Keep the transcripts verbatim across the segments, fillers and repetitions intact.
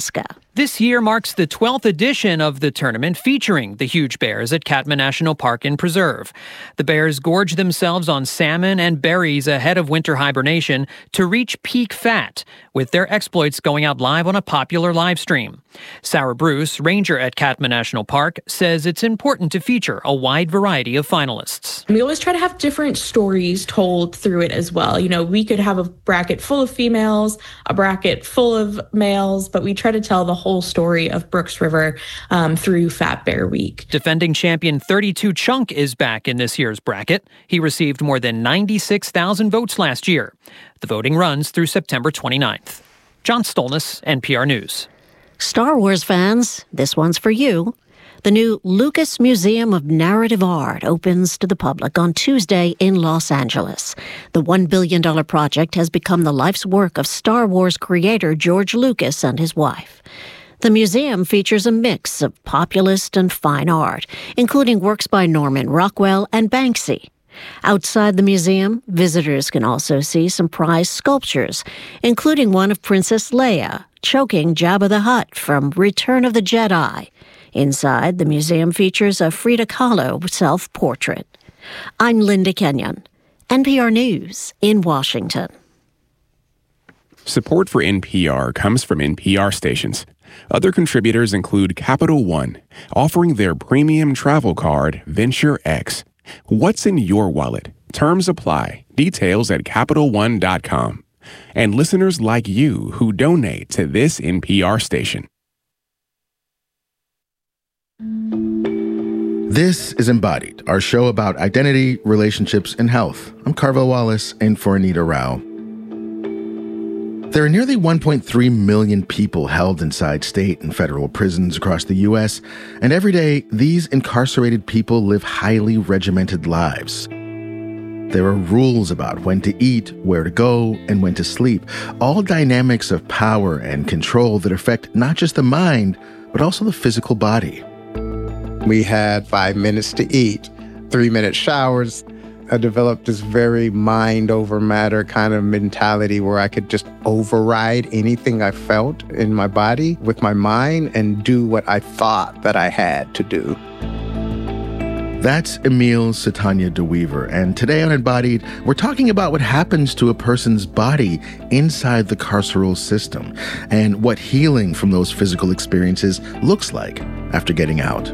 Alaska. This year marks the twelfth edition of the tournament featuring the huge bears at Katmai National Park and Preserve. The bears gorge themselves on salmon and berries ahead of winter hibernation to reach peak fat, with their exploits going out live on a popular live stream. Sarah Bruce, ranger at Katmai National Park, says it's important to feature a wide variety of finalists. We always try to have different stories told through it as well. You know, we could have a bracket full of females, a bracket full of males, but we try to tell the whole story of Brooks River um, through Fat Bear Week. Defending champion thirty-two Chunk is back in this year's bracket. He received more than ninety-six thousand votes last year. The voting runs through September twenty-ninth. John Stolness, N P R News. Star Wars fans, this one's for you. The new Lucas Museum of Narrative Art opens to the public on Tuesday in Los Angeles. The one billion dollars project has become the life's work of Star Wars creator George Lucas and his wife. The museum features a mix of populist and fine art, including works by Norman Rockwell and Banksy. Outside the museum, visitors can also see some prized sculptures, including one of Princess Leia choking Jabba the Hutt from Return of the Jedi. Inside, the museum features a Frida Kahlo self-portrait. I'm Linda Kenyon, N P R News in Washington. Support for N P R comes from N P R stations. Other contributors include Capital One, offering their premium travel card, Venture X. What's in your wallet? Terms apply. Details at Capital One dot com. And listeners like you who donate to this N P R station. This is Embodied, our show about identity, relationships, and health. I'm Carvell Wallace, in for Anita Rao. There are nearly one point three million people held inside state and federal prisons across the U S, and every day, these incarcerated people live highly regimented lives. There are rules about when to eat, where to go, and when to sleep, all dynamics of power and control that affect not just the mind, but also the physical body. We had five minutes to eat, three-minute showers. I developed this very mind over matter kind of mentality where I could just override anything I felt in my body with my mind and do what I thought that I had to do. That's Emil Satanya DeWeaver, and today on Embodied, we're talking about what happens to a person's body inside the carceral system and what healing from those physical experiences looks like after getting out.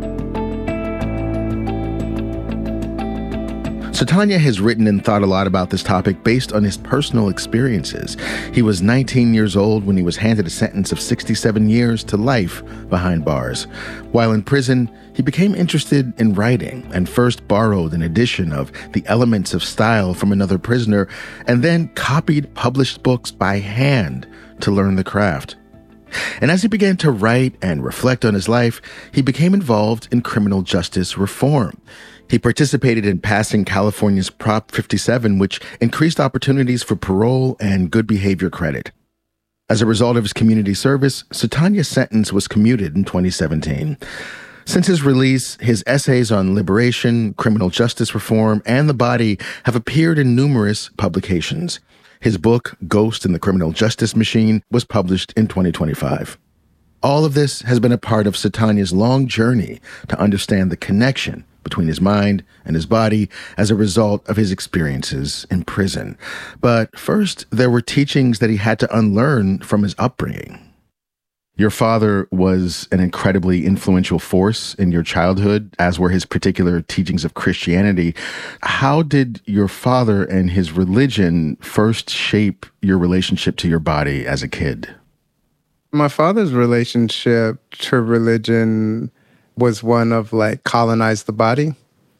Satanya has written and thought a lot about this topic based on his personal experiences. He was nineteen years old when he was handed a sentence of sixty-seven years to life behind bars. While in prison, he became interested in writing and first borrowed an edition of The Elements of Style from another prisoner and then copied published books by hand to learn the craft. And as he began to write and reflect on his life, he became involved in criminal justice reform. He participated in passing California's Prop fifty-seven, which increased opportunities for parole and good behavior credit. As a result of his community service, Satanya's sentence was commuted in twenty seventeen. Since his release, his essays on liberation, criminal justice reform, and the body have appeared in numerous publications. His book, Ghost in the Criminal Justice Machine, was published in twenty twenty-five. All of this has been a part of Satanya's long journey to understand the connection between his mind and his body as a result of his experiences in prison. But first, there were teachings that he had to unlearn from his upbringing. Your father was an incredibly influential force in your childhood, as were his particular teachings of Christianity. How did your father and his religion first shape your relationship to your body as a kid? My father's relationship to religion was one of like colonize the body.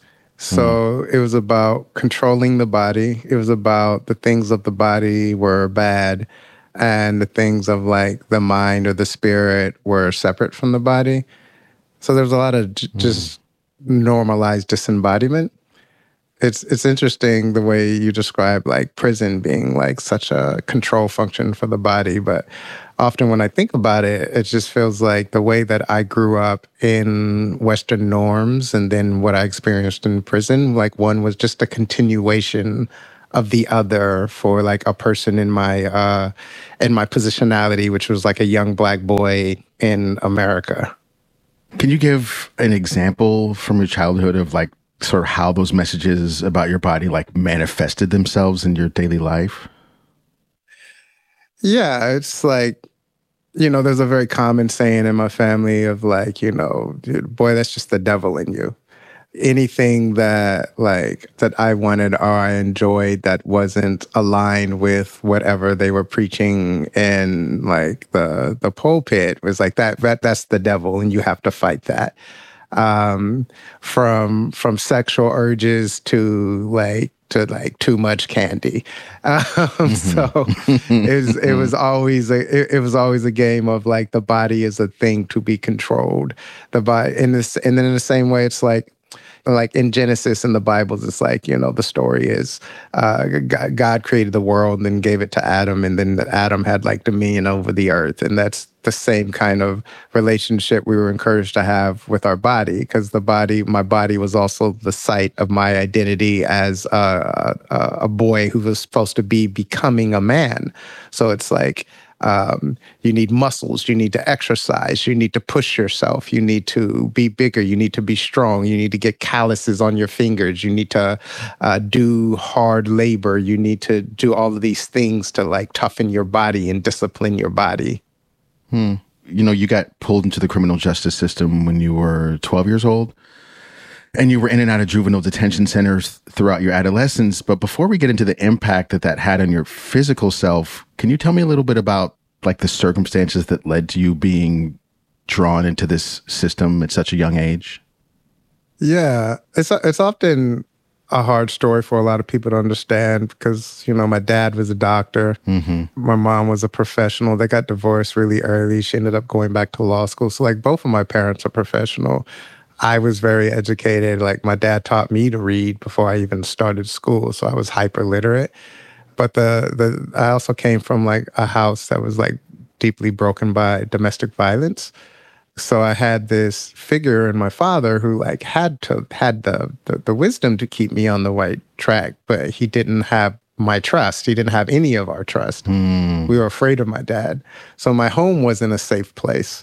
So mm. it was about controlling the body. It was about the things of the body were bad and the things of like the mind or the spirit were separate from the body. So there's a lot of j- mm. just normalized disembodiment. It's it's interesting the way you describe like prison being like such a control function for the body, but often when I think about it, it just feels like the way that I grew up in Western norms and then what I experienced in prison, like one was just a continuation of the other for like a person in my uh, in my positionality, which was like a young Black boy in America. Can you give an example from your childhood of like sort of how those messages about your body like manifested themselves in your daily life? Yeah, it's like, you know, there's a very common saying in my family of like, you know, boy, that's just the devil in you. Anything that like that I wanted or I enjoyed that wasn't aligned with whatever they were preaching in like the the pulpit was like that that that's the devil and you have to fight that. Um, from from sexual urges to like to like too much candy. Um, mm-hmm. So it was it was always a it, it was always a game of like the body is a thing to be controlled. The body in this and then in the same way it's like like in Genesis in the Bible, it's like, you know, the story is uh, God created the world and then gave it to Adam, and then Adam had like dominion over the earth. And that's the same kind of relationship we were encouraged to have with our body, because the body, my body was also the site of my identity as a, a, a boy who was supposed to be becoming a man. So it's like, Um, you need muscles, you need to exercise, you need to push yourself, you need to be bigger, you need to be strong, you need to get calluses on your fingers, you need to uh, do hard labor, you need to do all of these things to like toughen your body and discipline your body. Hmm. You know, you got pulled into the criminal justice system when you were twelve years old, and you were in and out of juvenile detention centers throughout your adolescence. But before we get into the impact that that had on your physical self, can you tell me a little bit about like the circumstances that led to you being drawn into this system at such a young age? Yeah, it's it's often a hard story for a lot of people to understand because, you know, my dad was a doctor. Mm-hmm. My mom was a professional. They got divorced really early. She ended up going back to law school. So like both of my parents are professional. I was very educated. Like my dad taught me to read before I even started school. So I was hyper literate. But the the I also came from like a house that was like deeply broken by domestic violence. So I had this figure in my father who like had to had the, the the wisdom to keep me on the right track, but he didn't have my trust. He didn't have any of our trust. Mm. We were afraid of my dad. So my home wasn't a safe place.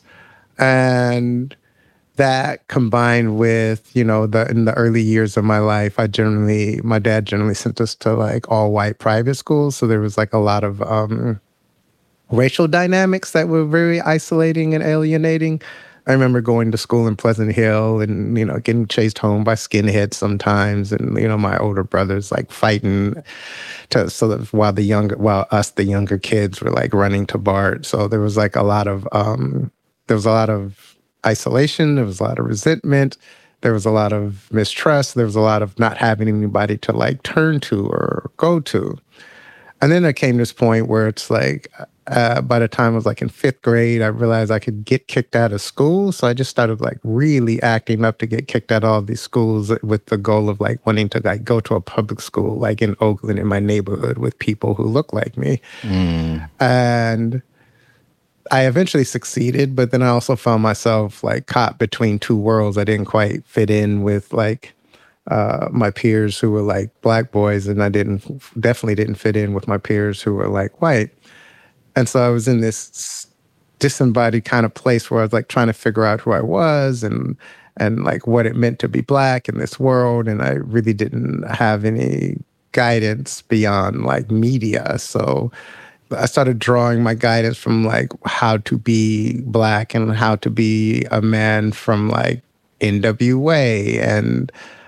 And that combined with, you know, the in the early years of my life, I generally, my dad generally sent us to like all white private schools. So there was like a lot of um, racial dynamics that were very isolating and alienating. I remember going to school in Pleasant Hill and, you know, getting chased home by skinheads sometimes. And, you know, my older brothers like fighting to, so that while the younger, while us, the younger kids were like running to BART. So there was like a lot of, um, there was a lot of, isolation, there was a lot of resentment, there was a lot of mistrust, there was a lot of not having anybody to like turn to or go to. And then there came this point where it's like, uh, by the time I was like in fifth grade, I realized I could get kicked out of school. So I just started like really acting up to get kicked out of all these schools with the goal of like wanting to like go to a public school, like in Oakland in my neighborhood with people who look like me. Mm. And I eventually succeeded, but then I also found myself like caught between two worlds. I didn't quite fit in with like uh, my peers who were like Black boys, and I didn't definitely didn't fit in with my peers who were like white. And so I was in this disembodied kind of place where I was like trying to figure out who I was and and like what it meant to be Black in this world. And I really didn't have any guidance beyond like media. So I started drawing my guidance from like how to be Black and how to be a man from like N W A. And,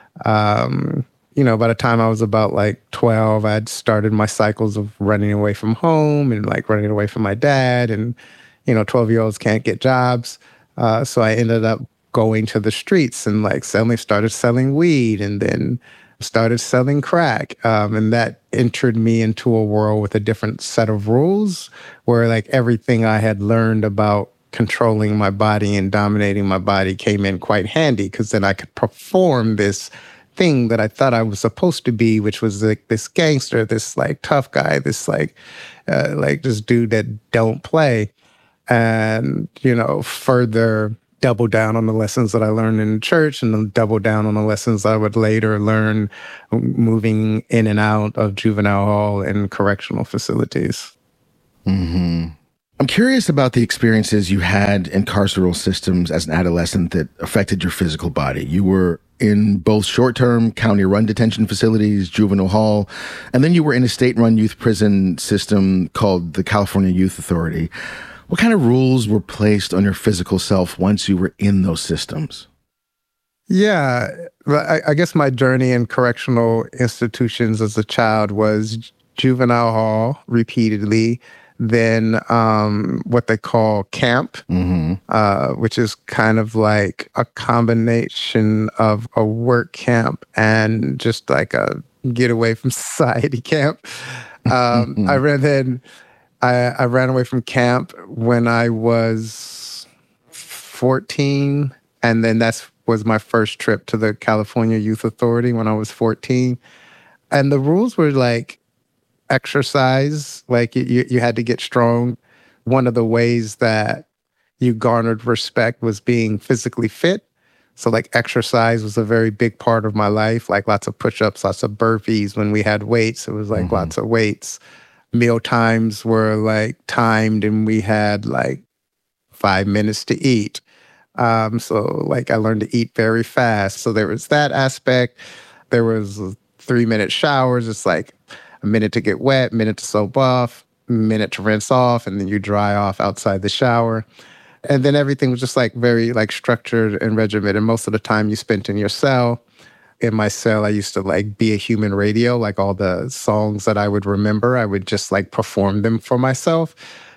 um, you know, by the time I was about like twelve, I'd started my cycles of running away from home and like running away from my dad. And, you know, twelve-year-olds can't get jobs. Uh, so I ended up going to the streets and like suddenly started selling weed and then started selling crack. Um, and that entered me into a world with a different set of rules where like everything I had learned about controlling my body and dominating my body came in quite handy, because then I could perform this thing that I thought I was supposed to be, which was like this gangster, this like tough guy, this like, uh, like this dude that don't play. And, you know, further double down on the lessons that I learned in church and then double down on the lessons I would later learn moving in and out of juvenile hall and correctional facilities. Mm-hmm. I'm curious about the experiences you had in carceral systems as an adolescent that affected your physical body. You were in both short-term county-run detention facilities, juvenile hall, and then you were in a state-run youth prison system called the California Youth Authority. What kind of rules were placed on your physical self once you were in those systems? Yeah, I, I guess my journey in correctional institutions as a child was juvenile hall repeatedly, then um, what they call camp, mm-hmm. uh, which is kind of like a combination of a work camp and just like a get away from society camp. Um, I ran then I, I ran away from camp when I was fourteen, and then that was my first trip to the California Youth Authority when I was fourteen. And the rules were like exercise, like you, you had to get strong. One of the ways that you garnered respect was being physically fit. So like exercise was a very big part of my life, like lots of push-ups, lots of burpees. When we had weights, it was like mm-hmm. lots of weights. Meal times were like timed and we had like five minutes to eat. Um, so like I learned to eat very fast. So there was that aspect. There was three minute showers. It's like a minute to get wet, minute to soap off, minute to rinse off, and then you dry off outside the shower. And then everything was just like very like structured and regimented. And most of the time you spent in your cell. In my cell, I used to like be a human radio, like all the songs that I would remember, I would just like perform them for myself.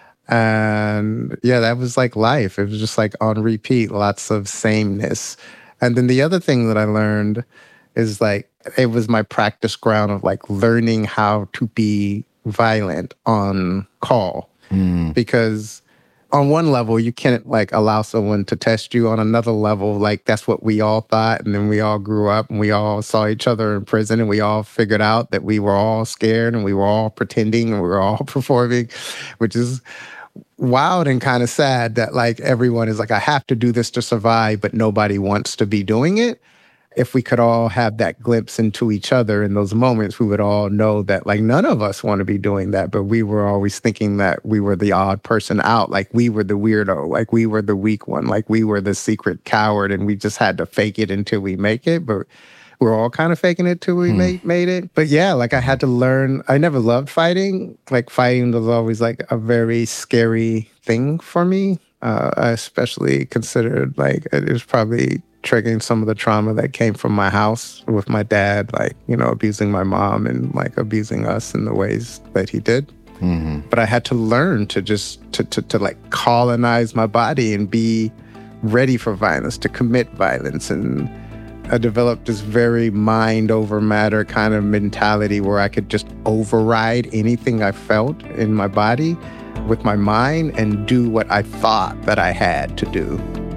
And yeah, that was like life. It was just like on repeat, lots of sameness. And then the other thing that I learned is like, it was my practice ground of like learning how to be violent on call. Mm. Because on one level, you can't like allow someone to test you. On another level, like that's what we all thought. And then we all grew up and we all saw each other in prison and we all figured out that we were all scared and we were all pretending and we were all performing, which is wild and kind of sad that like everyone is like, I have to do this to survive, but nobody wants to be doing it. If we could all have that glimpse into each other in those moments, we would all know that like none of us want to be doing that, but we were always thinking that we were the odd person out, like we were the weirdo, like we were the weak one, like we were the secret coward, and we just had to fake it until we make it. But we're all kind of faking it till we hmm. made, made it. But yeah, like I had to learn. I never loved fighting. Like fighting was always like a very scary thing for me. Uh, I especially considered like it was probably triggering some of the trauma that came from my house with my dad, like, you know, abusing my mom and like abusing us in the ways that he did. Mm-hmm. But I had to learn to just, to, to, to like colonize my body and be ready for violence, to commit violence. And I developed this very mind over matter kind of mentality where I could just override anything I felt in my body with my mind and do what I thought that I had to do.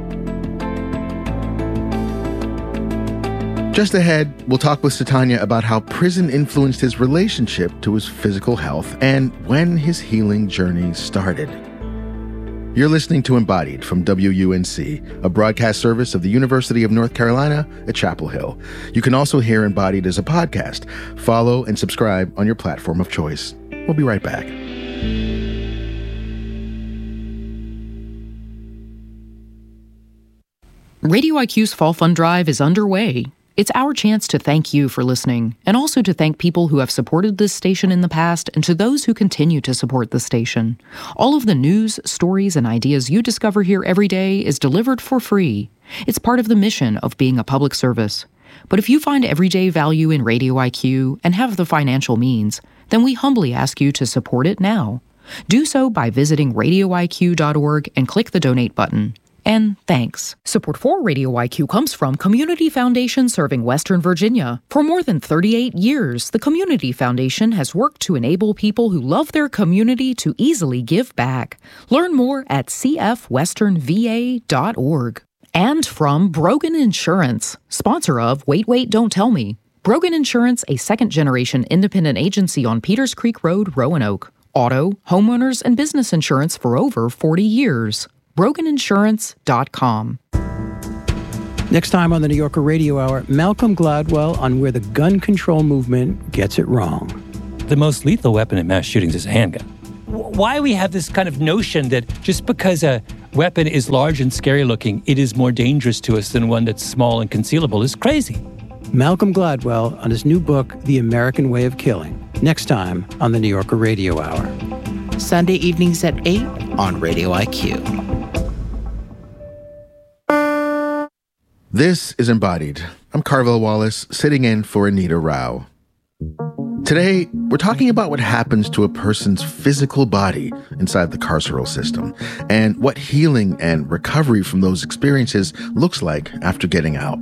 Just ahead, we'll talk with Satanya about how prison influenced his relationship to his physical health and when his healing journey started. You're listening to Embodied from W U N C, a broadcast service of the University of North Carolina at Chapel Hill. You can also hear Embodied as a podcast. Follow and subscribe on your platform of choice. We'll be right back. Radio I Q's Fall Fund Drive is underway. It's our chance to thank you for listening, and also to thank people who have supported this station in the past and to those who continue to support the station. All of the news, stories, and ideas you discover here every day is delivered for free. It's part of the mission of being a public service. But if you find everyday value in Radio I Q and have the financial means, then we humbly ask you to support it now. Do so by visiting radio I Q dot org and click the donate button. And thanks. Support for Radio I Q comes from Community Foundation serving Western Virginia. For more than thirty-eight years, the Community Foundation has worked to enable people who love their community to easily give back. Learn more at c f western v a dot org. And from Brogan Insurance, sponsor of Wait, Wait, Don't Tell Me. Brogan Insurance, a second-generation independent agency on Peters Creek Road, Roanoke. Auto, homeowners, and business insurance for over forty years. brogan insurance dot com. Next time on the New Yorker Radio Hour, Malcolm Gladwell on where the gun control movement gets it wrong. The most lethal weapon in mass shootings is a handgun. Why we have this kind of notion that just because a weapon is large and scary looking, it is more dangerous to us than one that's small and concealable is crazy. Malcolm Gladwell on his new book, The American Way of Killing. Next time on the New Yorker Radio Hour. Sunday evenings at eight on Radio I Q. This is Embodied. I'm Carville Wallace, sitting in for Anita Rao. Today, we're talking about what happens to a person's physical body inside the carceral system and what healing and recovery from those experiences looks like after getting out.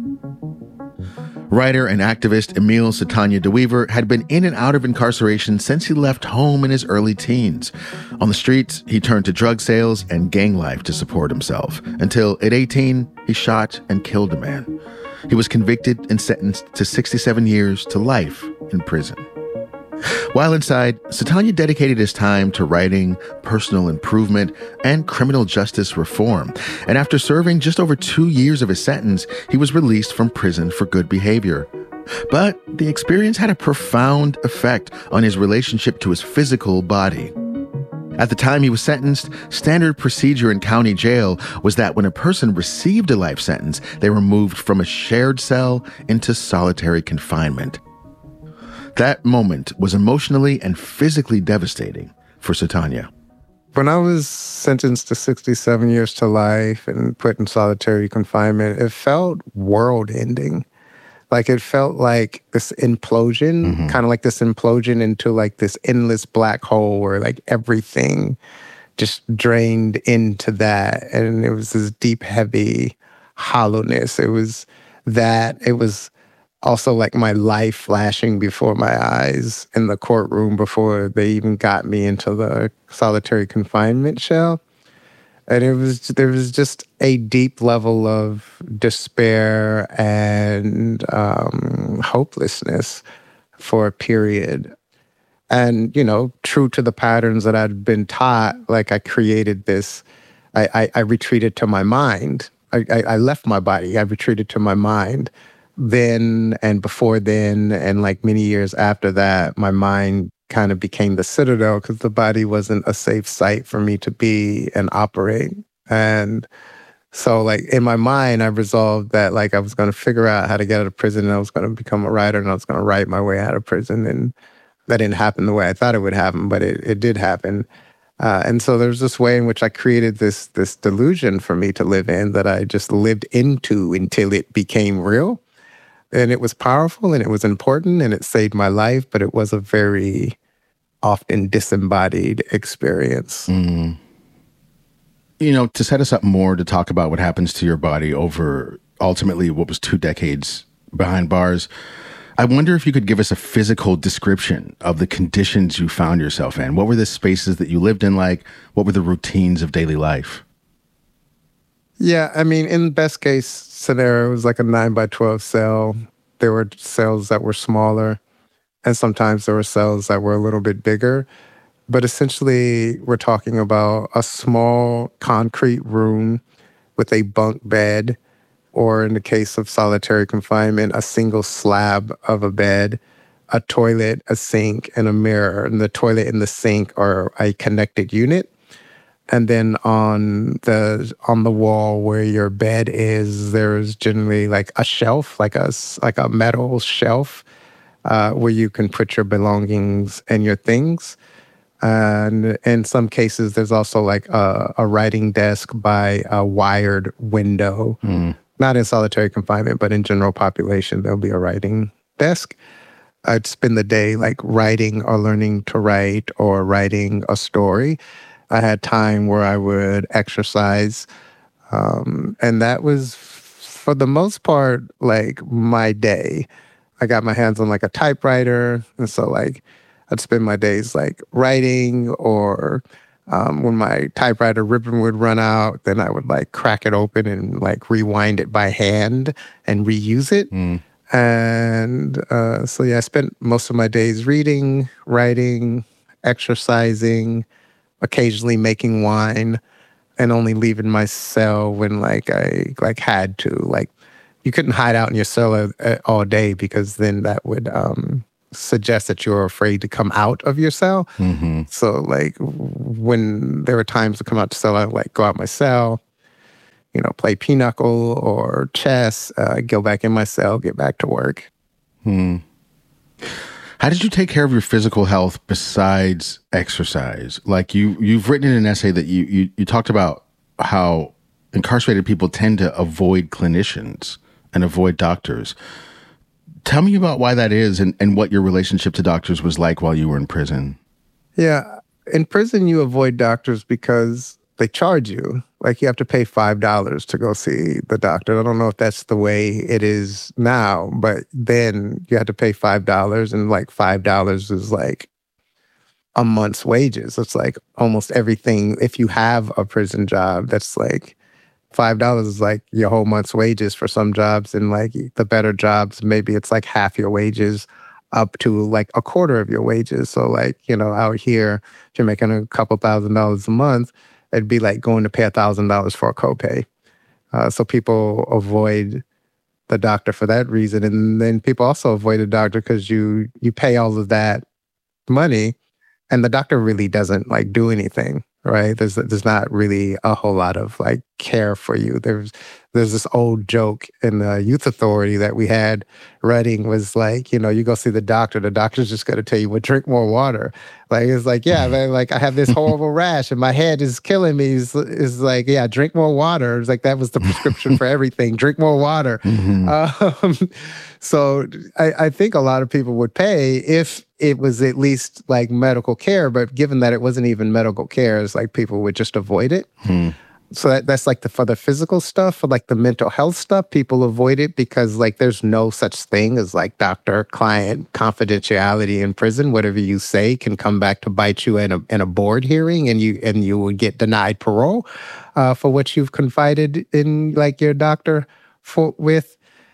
Writer and activist Emil Satanya DeWeever had been in and out of incarceration since he left home in his early teens. On the streets, he turned to drug sales and gang life to support himself, until at eighteen, he shot and killed a man. He was convicted and sentenced to sixty-seven years to life in prison. While inside, Satanya dedicated his time to writing, personal improvement, and criminal justice reform. And after serving just over two years of his sentence, he was released from prison for good behavior. But the experience had a profound effect on his relationship to his physical body. At the time he was sentenced, standard procedure in county jail was that when a person received a life sentence, they were moved from a shared cell into solitary confinement. That moment was emotionally and physically devastating for Satanya. When I was sentenced to sixty-seven years to life and put in solitary confinement, it felt world-ending. Like it felt like this implosion, mm-hmm. kind of like this implosion into like this endless black hole where like everything just drained into that. And it was this deep, heavy hollowness. It was that, it was also like my life flashing before my eyes in the courtroom before they even got me into the solitary confinement shell. And it was, there was just a deep level of despair and um, hopelessness for a period. And, you know, true to the patterns that I'd been taught, like I created this, I, I, I retreated to my mind. I, I, I left my body, I retreated to my mind. Then and before then and like many years after that, my mind kind of became the citadel because the body wasn't a safe site for me to be and operate. And so like in my mind, I resolved that like I was going to figure out how to get out of prison and I was going to become a writer and I was going to write my way out of prison. And that didn't happen the way I thought it would happen, but it, it did happen. Uh, and so there's this way in which I created this this delusion for me to live in that I just lived into until it became real. And it was powerful and it was important and it saved my life, but it was a very often disembodied experience. Mm. You know, to set us up more to talk about what happens to your body over ultimately what was two decades behind bars, I wonder if you could give us a physical description of the conditions you found yourself in. What were the spaces that you lived in like? What were the routines of daily life? Yeah, I mean, in the best case scenario, it was like a nine by twelve cell. There were cells that were smaller, and sometimes there were cells that were a little bit bigger. But essentially, we're talking about a small concrete room with a bunk bed, or in the case of solitary confinement, a single slab of a bed, a toilet, a sink, and a mirror. And the toilet and the sink are a connected unit. And then on the on the wall where your bed is, there's generally like a shelf, like a like a metal shelf, uh, where you can put your belongings and your things. And in some cases, there's also like a, a writing desk by a wired window. Mm. Not in solitary confinement, but in general population, there'll be a writing desk. I'd spend the day like writing or learning to write or writing a story. I had time where I would exercise. Um, and that was, for the most part, like my day. I got my hands on like a typewriter. And so like I'd spend my days like writing, or um, when my typewriter ribbon would run out, then I would like crack it open and like rewind it by hand and reuse it. Mm. And uh, so yeah, I spent most of my days reading, writing, exercising, occasionally making wine, and only leaving my cell when like I like had to, like you couldn't hide out in your cell all day because then that would um, suggest that you're afraid to come out of your cell. Mm-hmm. So like when there were times to come out the cell, I'd like go out my cell, you know, play pinochle or chess, uh, go back in my cell, get back to work. Hmm. How did you take care of your physical health besides exercise? Like you, you've written in an essay that you, you, you talked about how incarcerated people tend to avoid clinicians and avoid doctors. Tell me about why that is and, and what your relationship to doctors was like while you were in prison. Yeah. In prison, you avoid doctors because they charge you. Like you have to pay five dollars to go see the doctor. I don't know if that's the way it is now, but then you had to pay five dollars, and like five dollars is like a month's wages. It's like almost everything. If you have a prison job, that's like five dollars is like your whole month's wages for some jobs. And like the better jobs, maybe it's like half your wages up to like a quarter of your wages. So like, you know, out here, if you're making a couple thousand dollars a month, it'd be like going to pay a thousand dollars for a copay. Uh, so people avoid the doctor for that reason. And then people also avoid the doctor because you you pay all of that money and the doctor really doesn't like do anything, right? There's there's not really a whole lot of like care for you. There's there's this old joke in the youth authority that we had running was like, you know, you go see the doctor, the doctor's just going to tell you, well, drink more water. Like, it's like, yeah, man, like I have this horrible rash and my head is killing me. It's, it's like, yeah, drink more water. It's like, that was the prescription for everything. Drink more water. Mm-hmm. Um, so I, I think a lot of people would pay if it was at least like medical care, but given that it wasn't even medical care, it's like people would just avoid it. Hmm. So that, that's like the for the physical stuff. For like the mental health stuff, people avoid it because like there's no such thing as like doctor-client confidentiality in prison. Whatever you say can come back to bite you in a in a board hearing, and you and you would get denied parole uh, for what you've confided in like your doctor for with.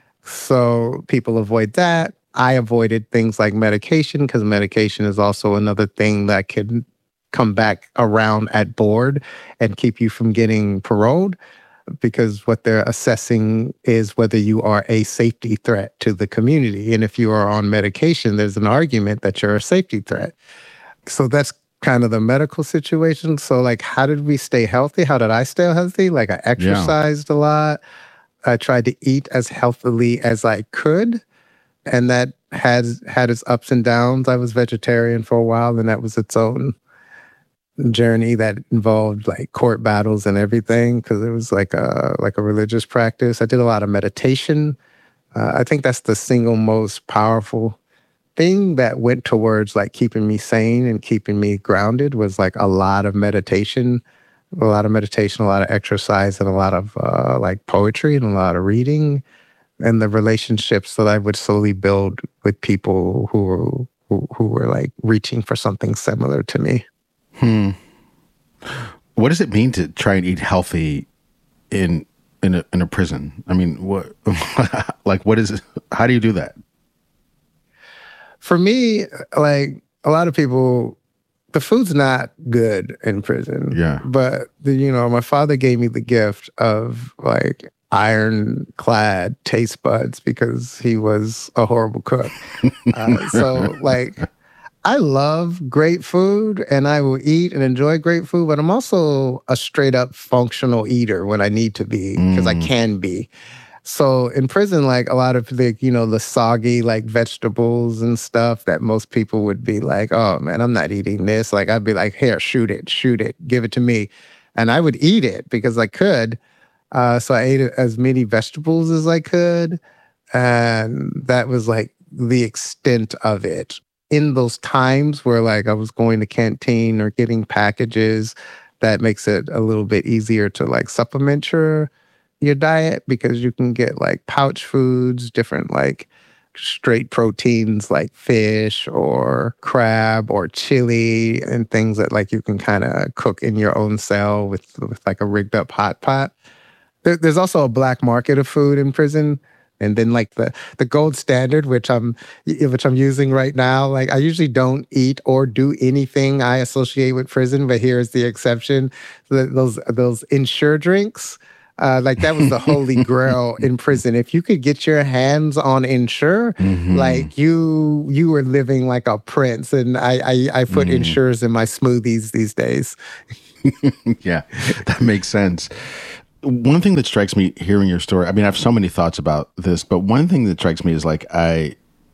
So people avoid that. I avoided things like medication because medication is also another thing that could come back around at board and keep you from getting paroled, because what they're assessing is whether you are a safety threat to the community. And if you are on medication, there's an argument that you're a safety threat. So that's kind of the medical situation. So like, how did we stay healthy? How did I stay healthy? Like I exercised yeah. a lot. I tried to eat as healthily as I could. And that had had its ups and downs. I was vegetarian for a while, and that was its own journey that involved like court battles and everything, because it was like a like a religious practice. I did a lot of meditation. Uh, I think that's the single most powerful thing that went towards like keeping me sane and keeping me grounded was like a lot of meditation, a lot of meditation, a lot of exercise, and a lot of uh, like poetry and a lot of reading, and the relationships that I would slowly build with people who were who, who were like reaching for something similar to me. Hmm. What does it mean to try and eat healthy in in a in a prison? I mean, what like what is it? How do you do that? For me, like a lot of people, the food's not good in prison. Yeah. But the, you know, my father gave me the gift of like ironclad taste buds because he was a horrible cook. uh, so like. I love great food and I will eat and enjoy great food, but I'm also a straight up functional eater when I need to be, because mm. I can be. So in prison, like a lot of the, you know, the soggy like vegetables and stuff that most people would be like, oh man, I'm not eating this. Like I'd be like, here, shoot it, shoot it, give it to me. And I would eat it because I could. Uh, so I ate as many vegetables as I could. And that was like the extent of it. In those times where like I was going to canteen or getting packages, that makes it a little bit easier to like supplement your your diet, because you can get like pouch foods, different like straight proteins like fish or crab or chili, and things that like you can kind of cook in your own cell with, with like a rigged up hot pot. There, there's also a black market of food in prison. And then like the, the gold standard, which I'm which I'm using right now, like I usually don't eat or do anything I associate with prison, but here's the exception. The, those those Ensure drinks, Uh, like that was the holy grail in prison. If you could get your hands on Ensure, mm-hmm. like you you were living like a prince. And I I, I put mm. Ensures in my smoothies these days. Yeah, that makes sense. One thing that strikes me hearing your story, I mean, I have so many thoughts about this, but one thing that strikes me is like I,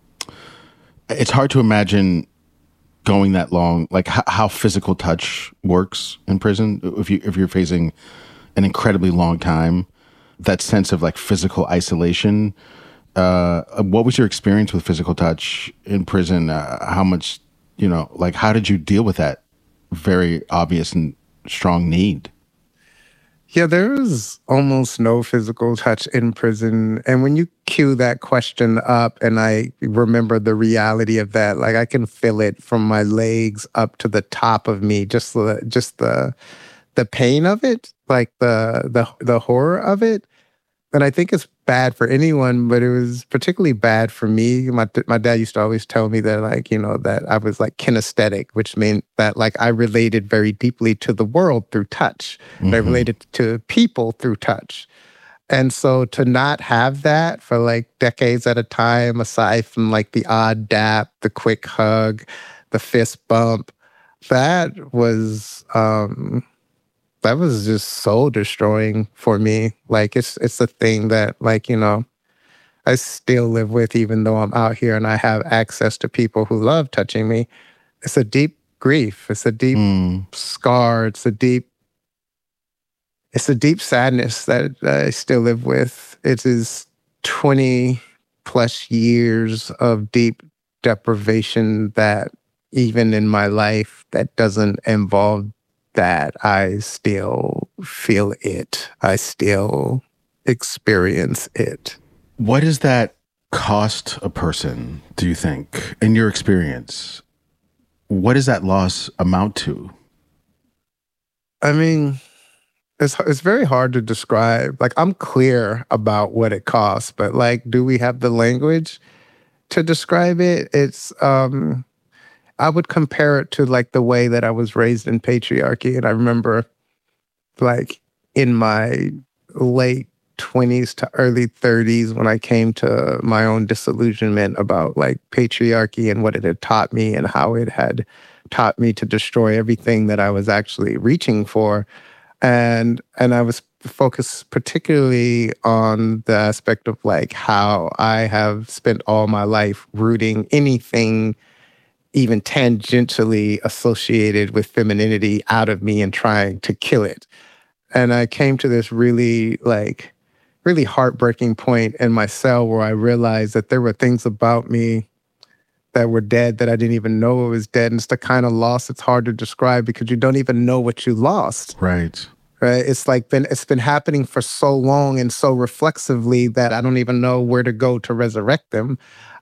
it's hard to imagine going that long, like h- how physical touch works in prison. If you if you're facing an incredibly long time, that sense of like physical isolation. Uh, what was your experience with physical touch in prison? Uh, how much, you know, like how did you deal with that very obvious and strong need? Yeah, there was almost no physical touch in prison. And when you cue that question up and I remember the reality of that, like I can feel it from my legs up to the top of me, just the just the the pain of it, like the the the horror of it. And I think it's bad for anyone, but it was particularly bad for me. My my dad used to always tell me that, like, you know, that I was like kinesthetic, which meant that like I related very deeply to the world through touch. Mm-hmm. I related to people through touch. And so to not have that for like decades at a time, aside from like the odd dap, the quick hug, the fist bump, that was... um that was just soul destroying for me. Like it's it's a thing that, like, you know, I still live with, even though I'm out here and I have access to people who love touching me. It's a deep grief. It's a deep mm. scar. It's a deep, it's a deep sadness that I still live with. It is twenty plus years of deep deprivation that even in my life that doesn't involve that, I still feel it. I still experience it. What does that cost a person, do you think, in your experience? What does that loss amount to? I mean, it's it's very hard to describe. Like, I'm clear about what it costs, but like, do we have the language to describe it? It's... um I would compare it to like the way that I was raised in patriarchy. And I remember like in my late twenties to early thirties when I came to my own disillusionment about like patriarchy and what it had taught me and how it had taught me to destroy everything that I was actually reaching for. And and I was focused particularly on the aspect of like how I have spent all my life rooting anything even tangentially associated with femininity out of me and trying to kill it. And I came to this really, like, really heartbreaking point in my cell where I realized that there were things about me that were dead that I didn't even know it was dead. And it's the kind of loss it's hard to describe because you don't even know what you lost. Right. Right. It's like been it's been happening for so long and so reflexively that I don't even know where to go to resurrect them.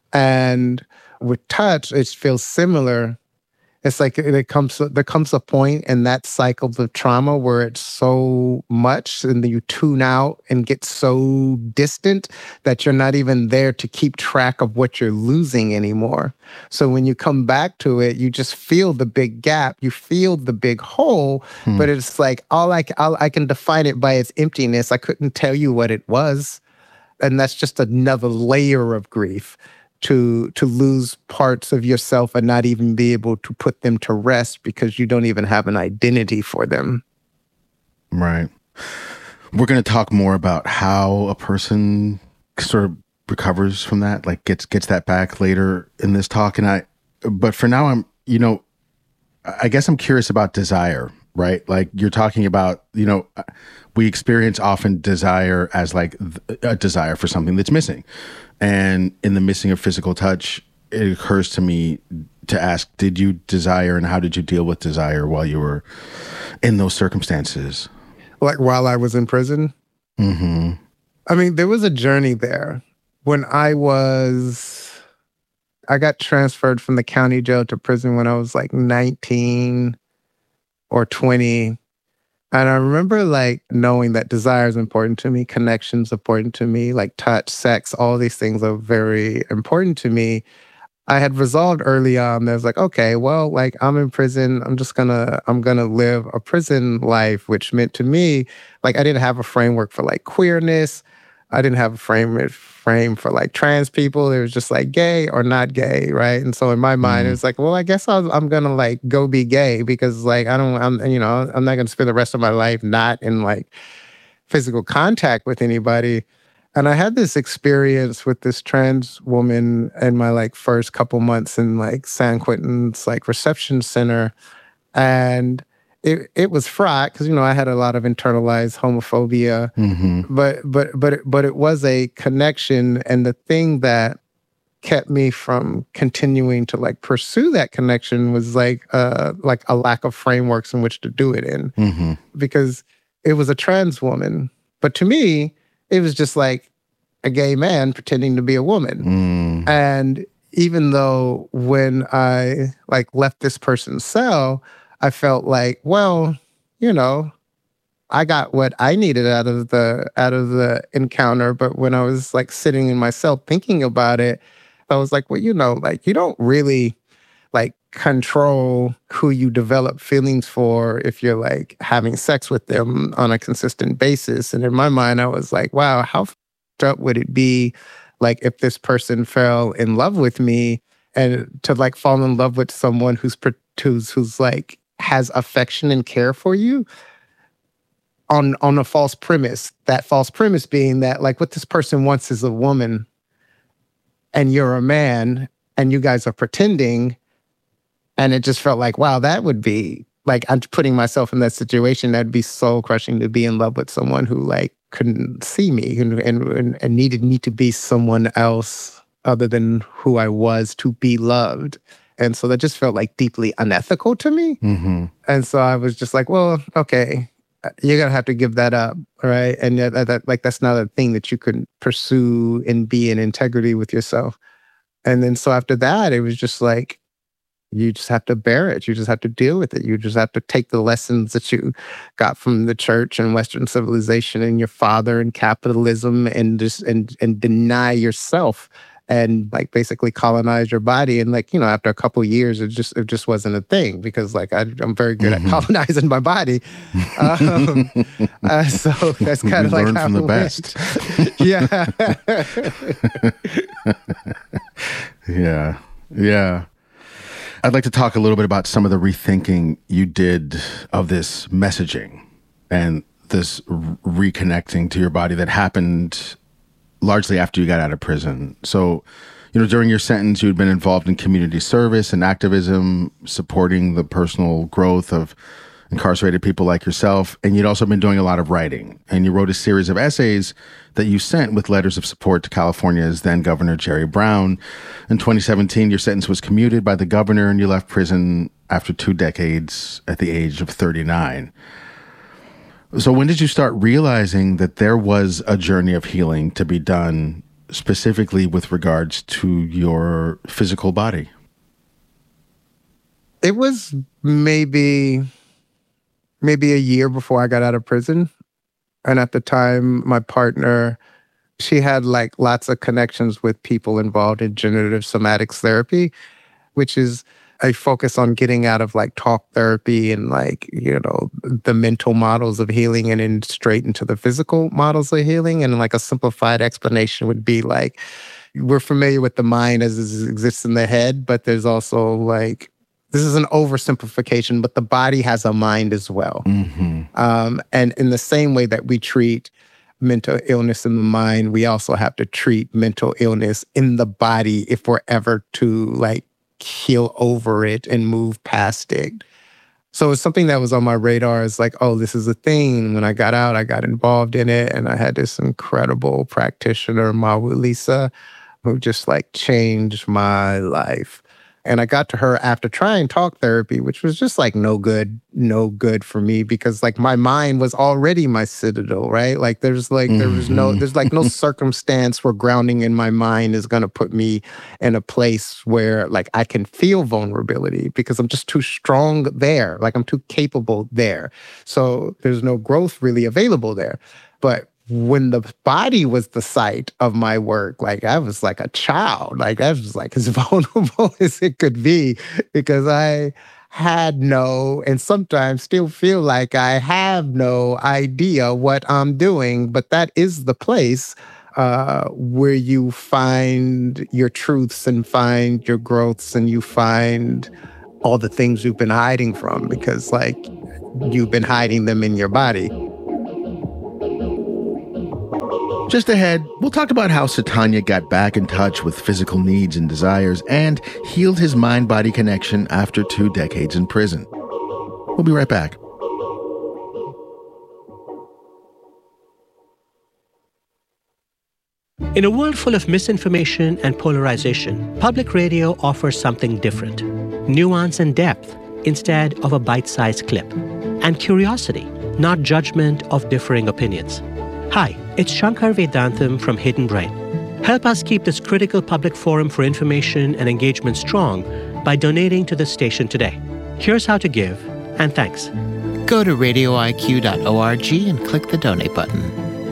And with touch, it feels similar. It's like it comes, there comes a point in that cycle of trauma where it's so much and then you tune out and get so distant that you're not even there to keep track of what you're losing anymore. So when you come back to it, you just feel the big gap, you feel the big hole, hmm. but it's like all I, all I can define it by its emptiness. I couldn't tell you what it was. And that's just another layer of grief. To to lose parts of yourself and not even be able to put them to rest because you don't even have an identity for them. Right. We're going to talk more about how a person sort of recovers from that, like gets gets that back later in this talk. And I, but for now, I'm, you know, I guess I'm curious about desire, right? Like you're talking about, you know, we experience often desire as like a desire for something that's missing. And in the missing of physical touch, it occurs to me to ask, did you desire and how did you deal with desire while you were in those circumstances? Like while I was in prison? Mm-hmm. I mean, there was a journey there. When I was, I got transferred from the county jail to prison when I was like nineteen or twenty. And I remember like knowing that desire is important to me, connection's important to me, like touch, sex, all these things are very important to me. I had resolved early on that I was like, okay, well, like I'm in prison. I'm just gonna, I'm gonna live a prison life, which meant to me, like I didn't have a framework for like queerness. I didn't have a frame frame for like trans people. It was just like gay or not gay, right? And so in my mind, mm-hmm. it was like, well, I guess I'll, I'm gonna like go be gay because like I don't, I'm, you know, I'm not gonna spend the rest of my life not in like physical contact with anybody. And I had this experience with this trans woman in my like first couple months in like San Quentin's like reception center, and it it was fraught because you know I had a lot of internalized homophobia, mm-hmm. but but but it, but it was a connection, and the thing that kept me from continuing to like pursue that connection was like uh like a lack of frameworks in which to do it in, mm-hmm. because it was a trans woman, but to me it was just like a gay man pretending to be a woman. Mm. And even though when I like left this person's cell, I felt like, well, you know, I got what I needed out of the out of the encounter. But when I was like sitting in my cell thinking about it, I was like, well, you know, like you don't really like control who you develop feelings for if you're like having sex with them on a consistent basis. And in my mind, I was like, wow, how f***ed up would it be like if this person fell in love with me, and to like fall in love with someone who's who's who's like has affection and care for you on on a false premise. That false premise being that like what this person wants is a woman and you're a man and you guys are pretending. And it just felt like, wow, that would be, like, I'm putting myself in that situation. That'd be soul crushing to be in love with someone who, like, couldn't see me and, and, and needed me to be someone else other than who I was to be loved. And so that just felt, like, deeply unethical to me. Mm-hmm. And so I was just like, well, okay, you're going to have to give that up, right? And that, that, like, that's not a thing that you could pursue and be in integrity with yourself. And then so after that, it was just like, you just have to bear it. You just have to deal with it. You just have to take the lessons that you got from the church and Western civilization and your father and capitalism and just and and deny yourself and like basically colonize your body. And like, you know, after a couple of years, it just it just wasn't a thing because like I, I'm very good mm-hmm. at colonizing my body. Um, uh, so that's kind of like learn how from the it best. yeah. yeah. Yeah. I'd like to talk a little bit about some of the rethinking you did of this messaging and this re- reconnecting to your body that happened largely after you got out of prison. So, you know, during your sentence, you'd been involved in community service and activism, supporting the personal growth of incarcerated people like yourself. And you'd also been doing a lot of writing. And you wrote a series of essays that you sent with letters of support to California's then Governor Jerry Brown. In twenty seventeen, your sentence was commuted by the governor and you left prison after two decades at the age of thirty-nine. So when did you start realizing that there was a journey of healing to be done specifically with regards to your physical body? It was maybe... maybe a year before I got out of prison. And at the time, my partner, she had like lots of connections with people involved in generative somatics therapy, which is a focus on getting out of like talk therapy and like, you know, the mental models of healing and then straight into the physical models of healing. And like a simplified explanation would be like, we're familiar with the mind as it exists in the head, but there's also like, this is an oversimplification, but the body has a mind as well. Mm-hmm. Um, and in the same way that we treat mental illness in the mind, we also have to treat mental illness in the body if we're ever to like heal over it and move past it. So it's something that was on my radar. It's like, oh, this is a thing. When I got out, I got involved in it. And I had this incredible practitioner, Mawu Lisa, who just like changed my life. And I got to her after trying talk therapy, which was just like no good, no good for me because like my mind was already my citadel, right? Like there's like, mm-hmm. there was no, there's like no circumstance where grounding in my mind is going to put me in a place where like I can feel vulnerability because I'm just too strong there. Like I'm too capable there. So there's no growth really available there. But when the body was the site of my work, like I was like a child, like I was like as vulnerable as it could be, because I had no, and sometimes still feel like I have no idea what I'm doing. But that is the place uh, where you find your truths and find your growths, and you find all the things you've been hiding from, because like you've been hiding them in your body. Just ahead, we'll talk about how Satanya got back in touch with physical needs and desires and healed his mind-body connection after two decades in prison. We'll be right back. In a world full of misinformation and polarization, public radio offers something different. Nuance and depth instead of a bite-sized clip. And curiosity, not judgment of differing opinions. Hi, it's Shankar Vedantam from Hidden Brain. Help us keep this critical public forum for information and engagement strong by donating to the station today. Here's how to give, and thanks. Go to radio I Q dot org and click the donate button.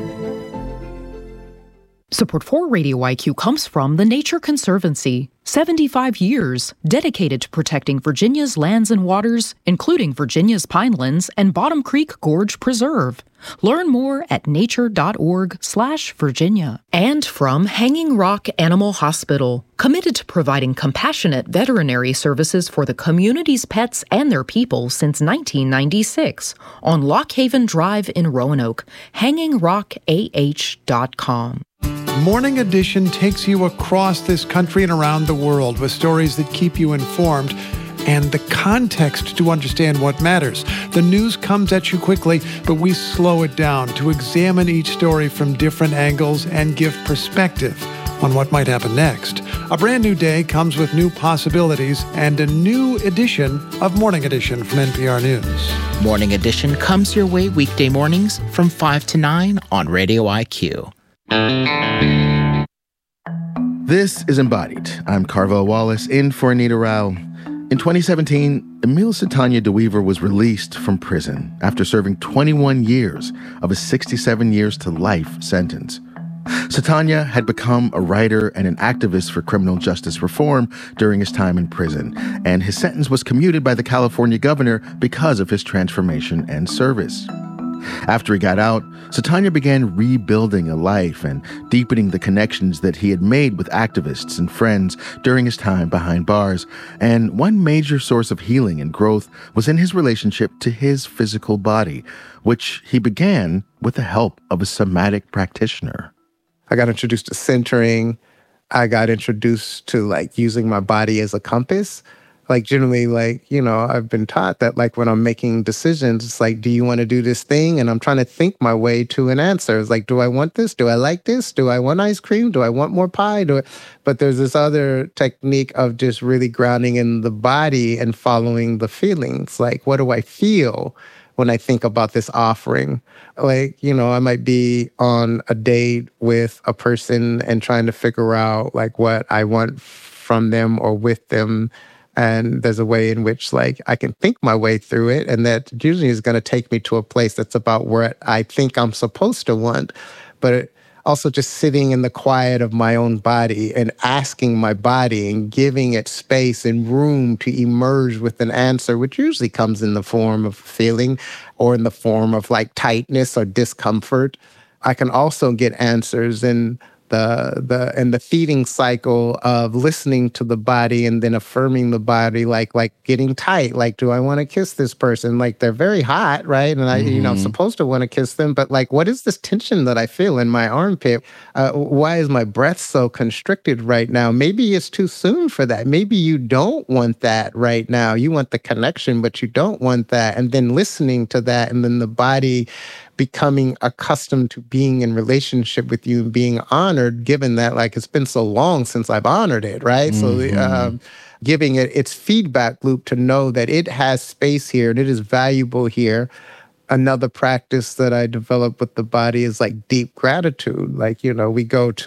Support for Radio I Q comes from the Nature Conservancy. seventy-five years dedicated to protecting Virginia's lands and waters, including Virginia's pinelands and Bottom Creek Gorge Preserve. Learn more at nature.org slash Virginia. And from Hanging Rock Animal Hospital, committed to providing compassionate veterinary services for the community's pets and their people since nineteen ninety-six. On Lock Haven Drive in Roanoke, hanging rock a h dot com. Morning Edition takes you across this country and around the world with stories that keep you informed and the context to understand what matters. The news comes at you quickly, but we slow it down to examine each story from different angles and give perspective on what might happen next. A brand new day comes with new possibilities and a new edition of Morning Edition from N P R News. Morning Edition comes your way weekday mornings from five to nine on Radio I Q. This is Embodied. I'm Carvel Wallace, in for Anita Rao. In twenty seventeen, Emil Satanya DeWeaver was released from prison after serving twenty-one years of a sixty-seven years to life sentence. Satanya had become a writer and an activist for criminal justice reform during his time in prison, and his sentence was commuted by the California governor because of his transformation and service. After he got out, Satanya began rebuilding a life and deepening the connections that he had made with activists and friends during his time behind bars. And one major source of healing and growth was in his relationship to his physical body, which he began with the help of a somatic practitioner. I got introduced to centering. I got introduced to like using my body as a compass. Like generally, like, you know, I've been taught that like when I'm making decisions, it's like, do you want to do this thing? And I'm trying to think my way to an answer. It's like, do I want this? Do I like this? Do I want ice cream? Do I want more pie? Do I... But there's this other technique of just really grounding in the body and following the feelings. Like, what do I feel when I think about this offering? Like, you know, I might be on a date with a person and trying to figure out like what I want from them or with them. And there's a way in which, like, I can think my way through it. And that usually is going to take me to a place that's about where I think I'm supposed to want. But it, also just sitting in the quiet of my own body and asking my body and giving it space and room to emerge with an answer, which usually comes in the form of feeling or in the form of, like, tightness or discomfort. I can also get answers in the the and the feeding cycle of listening to the body and then affirming the body, like like getting tight. Like, do I want to kiss this person? Like, they're very hot, right? And I, mm-hmm. you know, I'm supposed to want to kiss them, but like, what is this tension that I feel in my armpit? Uh, why is my breath so constricted right now? Maybe it's too soon for that. Maybe you don't want that right now. You want the connection, but you don't want that. And then listening to that, and then the body becoming accustomed to being in relationship with you and being honored, given that, like, it's been so long since I've honored it, right? Mm-hmm. So um, giving it its feedback loop to know that it has space here and it is valuable here. Another practice that I developed with the body is like deep gratitude. Like, you know, we go to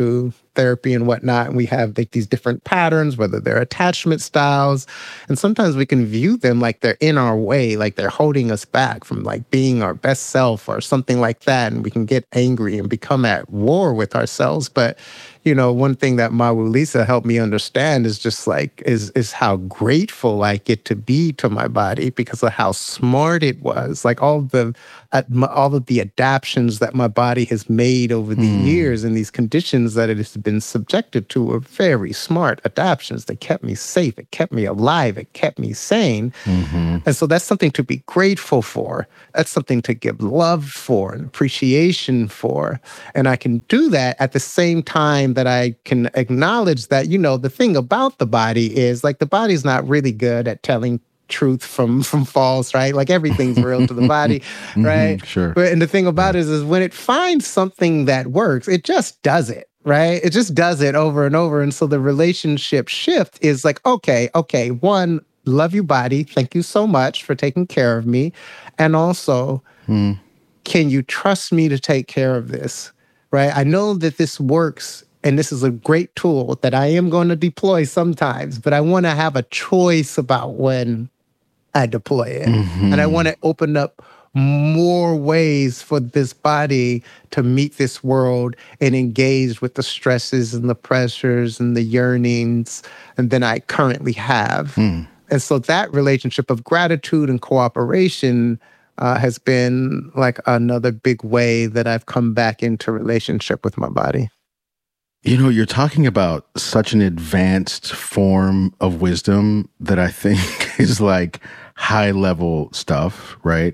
therapy and whatnot, and we have like these different patterns, whether they're attachment styles, and sometimes we can view them like they're in our way, like they're holding us back from like being our best self or something like that, and we can get angry and become at war with ourselves. But you know, one thing that Mawulisa helped me understand is just like, is is how grateful I get to be to my body because of how smart it was. Like all the, all of the adaptations that my body has made over the mm. years and these conditions that it has been subjected to were very smart adaptations. They kept me safe. It kept me alive. It kept me sane. Mm-hmm. And so that's something to be grateful for. That's something to give love for and appreciation for. And I can do that at the same time that I can acknowledge that, you know, the thing about the body is like the body's not really good at telling truth from from false, right? Like everything's real to the body, right? Mm-hmm, sure. But and the thing about it is, is when it finds something that works, it just does it, right? It just does it over and over. And so the relationship shift is like, okay, okay, one, love you body. Thank you so much for taking care of me. And also, mm. can you trust me to take care of this, right? I know that this works and this is a great tool that I am going to deploy sometimes, but I want to have a choice about when I deploy it. Mm-hmm. And I want to open up more ways for this body to meet this world and engage with the stresses and the pressures and the yearnings and than I currently have. Mm. And so that relationship of gratitude and cooperation uh, has been like another big way that I've come back into relationship with my body. You know, you're talking about such an advanced form of wisdom that I think is like high level stuff, right?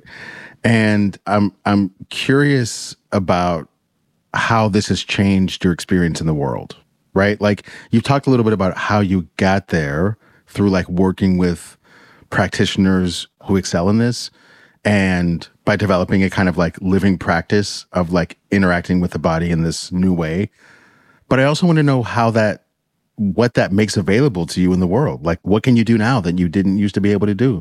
And I'm I'm curious about how this has changed your experience in the world, right? Like you've talked a little bit about how you got there through like working with practitioners who excel in this and by developing a kind of like living practice of like interacting with the body in this new way. But I also want to know how that, what that makes available to you in the world. Like, what can you do now that you didn't used to be able to do?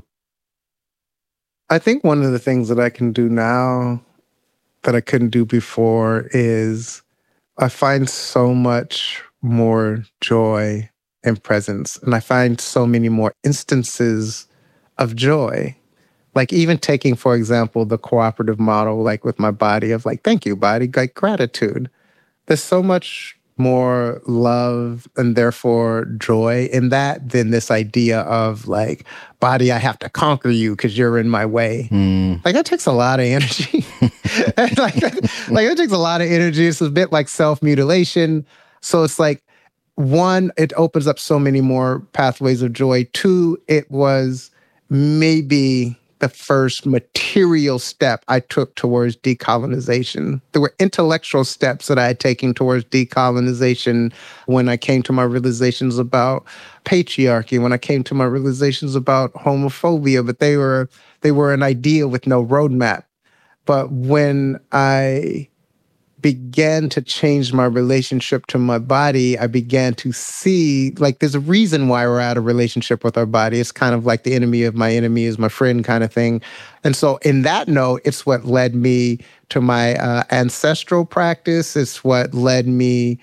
I think one of the things that I can do now that I couldn't do before is I find so much more joy and presence. And I find so many more instances of joy. Like even taking, for example, the cooperative model, like with my body of like, thank you, body, like gratitude. There's so much more love and therefore joy in that than this idea of like, body, I have to conquer you because you're in my way. Mm. Like that takes a lot of energy. like, like it takes a lot of energy. It's a bit like self-mutilation. So it's like, one, it opens up so many more pathways of joy. Two, it was maybe the first material step I took towards decolonization. There were intellectual steps that I had taken towards decolonization when I came to my realizations about patriarchy, when I came to my realizations about homophobia, but they were they were an idea with no roadmap. But when I began to change my relationship to my body, I began to see, like, there's a reason why we're out of relationship with our body. It's kind of like the enemy of my enemy is my friend kind of thing. And so in that note, it's what led me to my uh, ancestral practice. It's what led me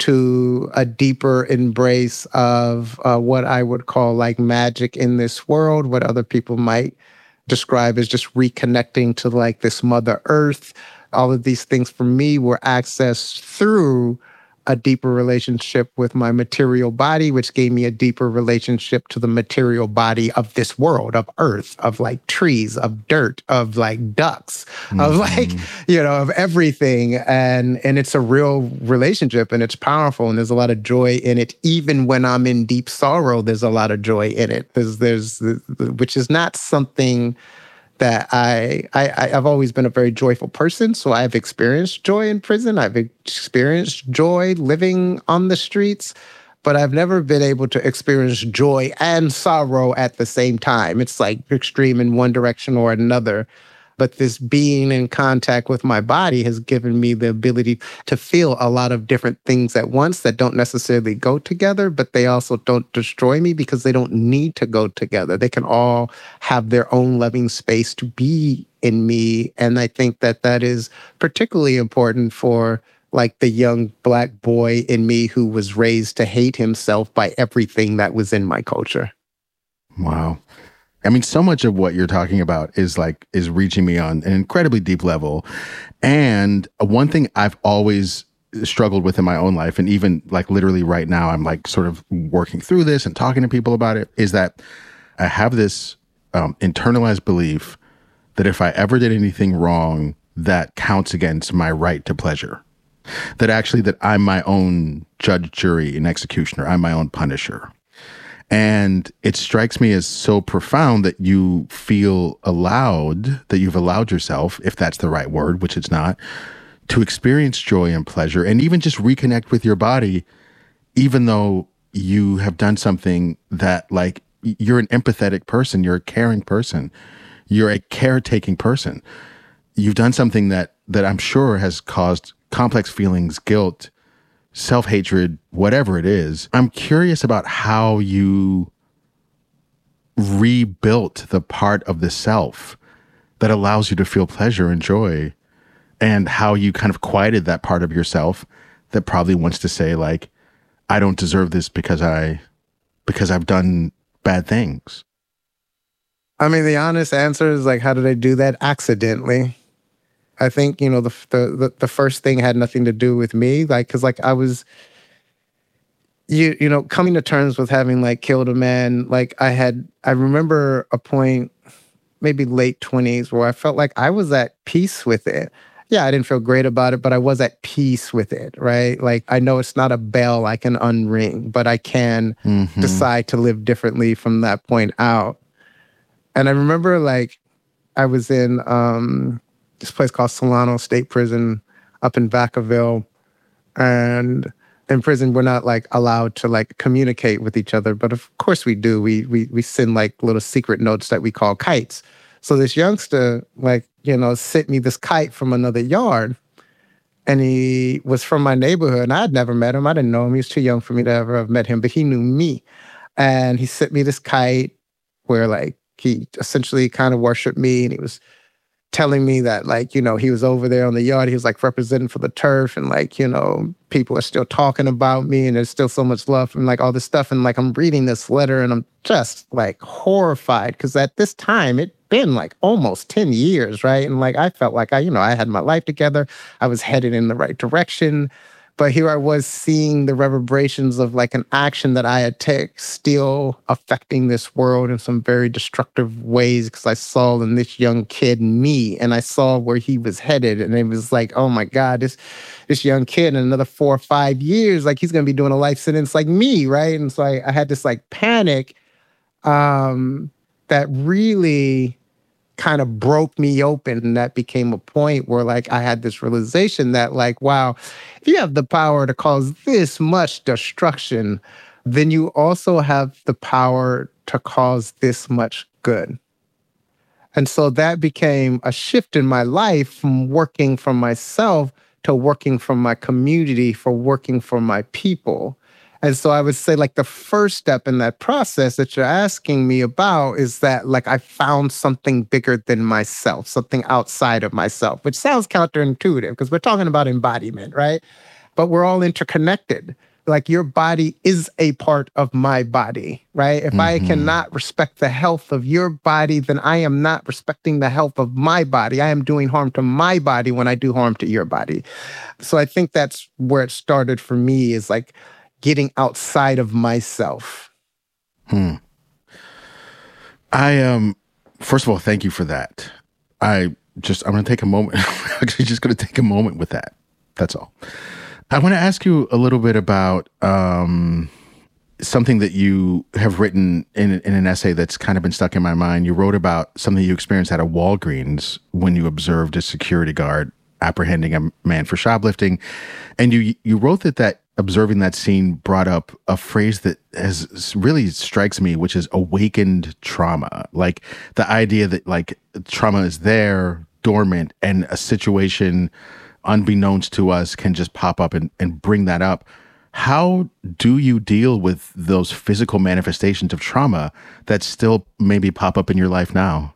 to a deeper embrace of uh, what I would call like magic in this world, what other people might describe as just reconnecting to like this Mother Earth. All of these things for me were accessed through a deeper relationship with my material body, which gave me a deeper relationship to the material body of this world, of earth, of like trees, of dirt, of like ducks, mm-hmm. of like, you know, of everything. And and it's a real relationship and it's powerful and there's a lot of joy in it. Even when I'm in deep sorrow, there's a lot of joy in it. There's, there's, which is not something that I, I, I've always been a very joyful person. So I've experienced joy in prison. I've experienced joy living on the streets, but I've never been able to experience joy and sorrow at the same time. It's like extreme in one direction or another. But this being in contact with my body has given me the ability to feel a lot of different things at once that don't necessarily go together, but they also don't destroy me because they don't need to go together. They can all have their own loving space to be in me. And I think that that is particularly important for like the young Black boy in me who was raised to hate himself by everything that was in my culture. Wow. I mean, so much of what you're talking about is like, is reaching me on an incredibly deep level. And one thing I've always struggled with in my own life, and even like literally right now, I'm like sort of working through this and talking to people about it, is that I have this um, internalized belief that if I ever did anything wrong, that counts against my right to pleasure. That actually that I'm my own judge, jury, and executioner. I'm my own punisher. And it strikes me as so profound that you feel allowed, that you've allowed yourself, if that's the right word, which it's not, to experience joy and pleasure and even just reconnect with your body, even though you have done something that, like, you're an empathetic person, you're a caring person, you're a caretaking person. You've done something that that I'm sure has caused complex feelings, guilt, self-hatred, whatever it is. I'm curious about how you rebuilt the part of the self that allows you to feel pleasure and joy, and how you kind of quieted that part of yourself that probably wants to say, like, I don't deserve this because I, because I've done bad things. I mean, the honest answer is like, how did I do that? Accidentally. I think, you know, the, the the first thing had nothing to do with me, like, because like I was, you you know, coming to terms with having like killed a man. Like I had, I remember a point, maybe late twenties, where I felt like I was at peace with it. Yeah, I didn't feel great about it, but I was at peace with it, right? Like I know it's not a bell I can unring, but I can mm-hmm. decide to live differently from that point out. And I remember like I was in um, this place called Solano State Prison up in Vacaville. And in prison, we're not like allowed to like communicate with each other. But of course we do. We we we send like little secret notes that we call kites. So this youngster, like, you know, sent me this kite from another yard. And he was from my neighborhood. And I had never met him. I didn't know him. He was too young for me to ever have met him. But he knew me. And he sent me this kite where like, he essentially kind of worshiped me, and he was telling me that, like, you know, he was over there on the yard. He was like representing for the turf, and like, you know, people are still talking about me, and there's still so much love and like all this stuff. And like, I'm reading this letter and I'm just like horrified, because at this time it'd been like almost ten years, right? And like, I felt like I, you know, I had my life together. I was headed in the right direction. But here I was seeing the reverberations of like an action that I had taken still affecting this world in some very destructive ways, because I saw in this young kid me, and I saw where he was headed. And it was like, oh my God, this this young kid in another four or five years, like he's going to be doing a life sentence like me, right? And so I, I had this like panic um, that really kind of broke me open. And that became a point where like I had this realization that like, wow, if you have the power to cause this much destruction, then you also have the power to cause this much good. And so that became a shift in my life from working for myself to working for my community, for working for my people. And so I would say like the first step in that process that you're asking me about is that like I found something bigger than myself, something outside of myself, which sounds counterintuitive because we're talking about embodiment, right? But we're all interconnected. Like your body is a part of my body, right? If mm-hmm. I cannot respect the health of your body, then I am not respecting the health of my body. I am doing harm to my body when I do harm to your body. So I think that's where it started for me, is like getting outside of myself. Hmm. I, um, first of all, thank you for that. I just, I'm going to take a moment. I'm actually just going to take a moment with that. That's all. I want to ask you a little bit about um, something that you have written in, in an essay that's kind of been stuck in my mind. You wrote about something you experienced at a Walgreens when you observed a security guard apprehending a man for shoplifting. And you you wrote that that observing that scene brought up a phrase that has really strikes me, which is awakened trauma. Like the idea that like trauma is there, dormant, and a situation unbeknownst to us can just pop up and, and bring that up. How do you deal with those physical manifestations of trauma that still maybe pop up in your life now?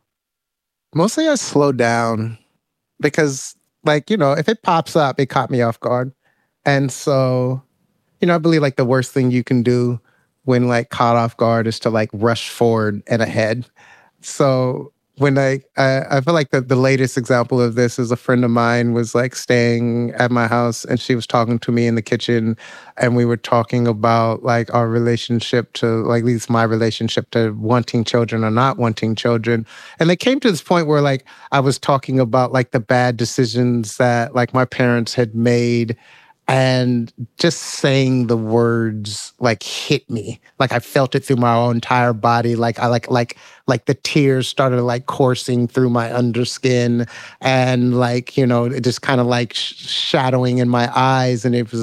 Mostly I slow down because, like, you know, if it pops up, it caught me off guard. And so, you know, I believe like the worst thing you can do when like caught off guard is to like rush forward and ahead. So when I, I, I feel like the, the latest example of this is a friend of mine was like staying at my house and she was talking to me in the kitchen and we were talking about like our relationship to, like at least my relationship to wanting children or not wanting children. And they came to this point where like I was talking about like the bad decisions that like my parents had made. And just saying the words like hit me. Like I felt it through my whole entire body. Like I like like like the tears started like coursing through my underskin and like, you know, it just kind of like sh- shadowing in my eyes. And it was